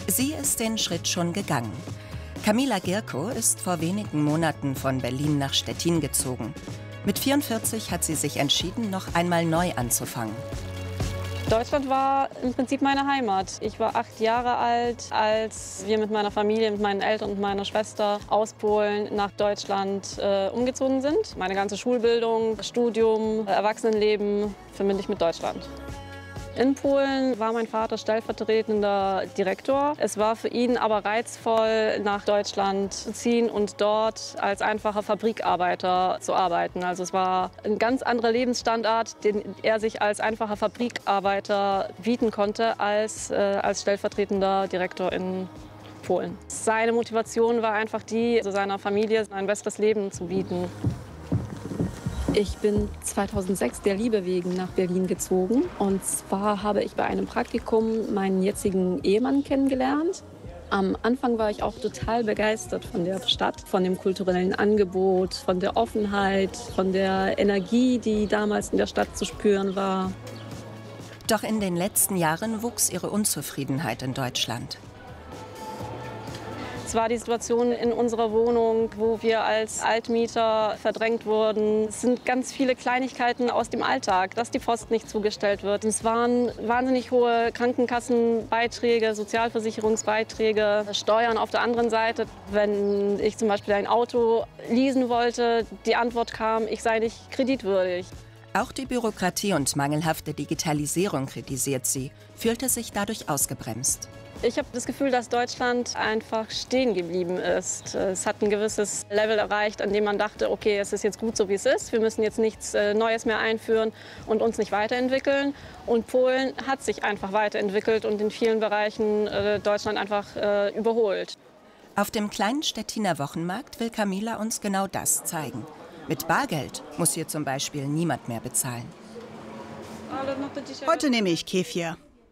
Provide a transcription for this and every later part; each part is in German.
Sie ist den Schritt schon gegangen. Kamila Gierko ist vor wenigen Monaten von Berlin nach Stettin gezogen. Mit 44 hat sie sich entschieden, noch einmal neu anzufangen. Deutschland war im Prinzip meine Heimat. Ich war 8 Jahre alt, als wir mit meiner Familie, mit meinen Eltern und meiner Schwester aus Polen nach Deutschland umgezogen sind. Meine ganze Schulbildung, Studium, Erwachsenenleben verbinde ich mit Deutschland. In Polen war mein Vater stellvertretender Direktor. Es war für ihn aber reizvoll, nach Deutschland zu ziehen und dort als einfacher Fabrikarbeiter zu arbeiten. Also es war ein ganz anderer Lebensstandard, den er sich als einfacher Fabrikarbeiter bieten konnte, als stellvertretender Direktor in Polen. Seine Motivation war einfach die, seiner Familie ein besseres Leben zu bieten. Ich bin 2006 der Liebe wegen nach Berlin gezogen. Und zwar habe ich bei einem Praktikum meinen jetzigen Ehemann kennengelernt. Am Anfang war ich auch total begeistert von der Stadt, von dem kulturellen Angebot, von der Offenheit, von der Energie, die damals in der Stadt zu spüren war. Doch in den letzten Jahren wuchs ihre Unzufriedenheit in Deutschland. Es war die Situation in unserer Wohnung, wo wir als Altmieter verdrängt wurden. Es sind ganz viele Kleinigkeiten aus dem Alltag, dass die Post nicht zugestellt wird. Es waren wahnsinnig hohe Krankenkassenbeiträge, Sozialversicherungsbeiträge, Steuern auf der anderen Seite. Wenn ich zum Beispiel ein Auto leasen wollte, die Antwort kam, ich sei nicht kreditwürdig. Auch die Bürokratie und mangelhafte Digitalisierung kritisiert sie, fühlte sich dadurch ausgebremst. Ich habe das Gefühl, dass Deutschland einfach stehen geblieben ist. Es hat ein gewisses Level erreicht, an dem man dachte, okay, es ist jetzt gut so, wie es ist. Wir müssen jetzt nichts Neues mehr einführen und uns nicht weiterentwickeln. Und Polen hat sich einfach weiterentwickelt und in vielen Bereichen Deutschland einfach überholt. Auf dem kleinen Stettiner Wochenmarkt will Kamila uns genau das zeigen. Mit Bargeld muss hier zum Beispiel niemand mehr bezahlen. Heute nehme ich Kefir.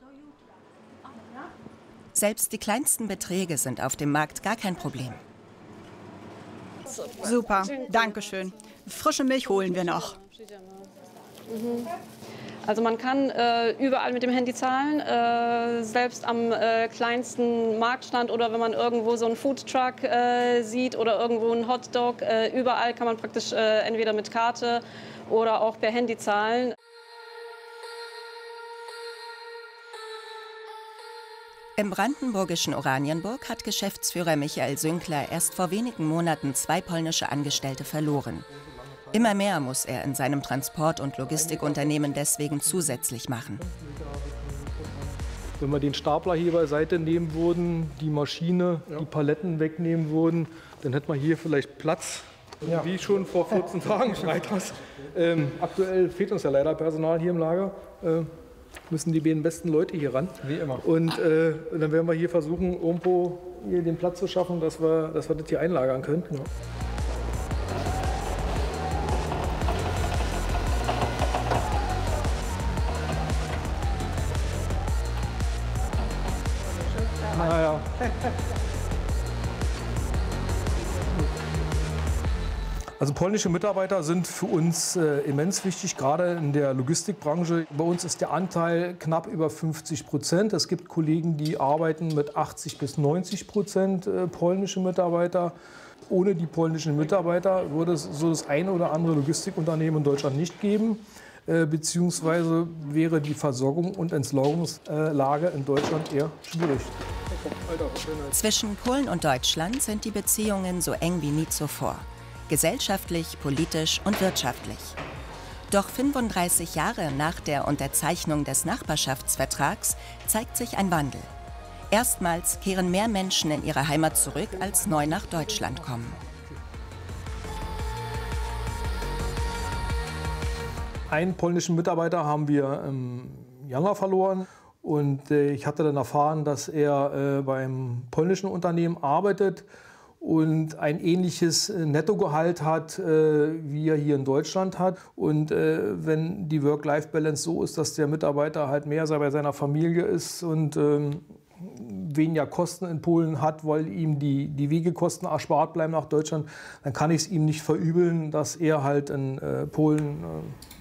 Selbst die kleinsten Beträge sind auf dem Markt gar kein Problem. Super, danke schön. Frische Milch holen wir noch. Also man kann überall mit dem Handy zahlen, selbst am kleinsten Marktstand oder wenn man irgendwo so einen Foodtruck sieht oder irgendwo einen Hotdog. Überall kann man praktisch entweder mit Karte oder auch per Handy zahlen. Im brandenburgischen Oranienburg hat Geschäftsführer Michael Sünkler erst vor wenigen Monaten 2 polnische Angestellte verloren. Immer mehr muss er in seinem Transport- und Logistikunternehmen deswegen zusätzlich machen. Wenn wir den Stapler hier beiseite nehmen würden, die Maschine, die Paletten wegnehmen würden, dann hätten wir hier vielleicht Platz, wie schon vor 14 Tagen freitags. Aktuell fehlt uns ja leider Personal hier im Lager. Müssen die beiden besten Leute hier ran. Wie immer. Und dann werden wir hier versuchen, irgendwo hier den Platz zu schaffen, dass wir das hier einlagern können. Ja. Naja. Also polnische Mitarbeiter sind für uns immens wichtig, gerade in der Logistikbranche. Bei uns ist der Anteil knapp über 50%. Es gibt Kollegen, die arbeiten mit 80 bis 90% polnische Mitarbeiter. Ohne die polnischen Mitarbeiter würde es so das eine oder andere Logistikunternehmen in Deutschland nicht geben. Beziehungsweise wäre die Versorgung und Entsorgungslage in Deutschland eher schwierig. Zwischen Polen und Deutschland sind die Beziehungen so eng wie nie zuvor. Gesellschaftlich, politisch und wirtschaftlich. Doch 35 Jahre nach der Unterzeichnung des Nachbarschaftsvertrags zeigt sich ein Wandel. Erstmals kehren mehr Menschen in ihre Heimat zurück, als neu nach Deutschland kommen. Einen polnischen Mitarbeiter haben wir im Januar verloren. Und ich hatte dann erfahren, dass er beim polnischen Unternehmen arbeitet und ein ähnliches Nettogehalt hat, wie er hier in Deutschland hat. Und wenn die Work-Life-Balance so ist, dass der Mitarbeiter halt mehr bei seiner Familie ist und weniger Kosten in Polen hat, weil ihm die Wegekosten erspart bleiben nach Deutschland, dann kann ich es ihm nicht verübeln, dass er halt in Polen